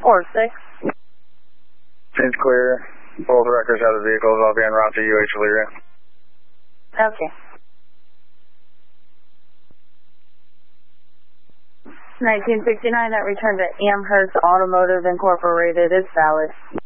4-6. Seems clear. Both records out of the vehicles. I'll be en route to UH Elyria. Okay. 1969, that return to Amherst Automotive Incorporated is valid.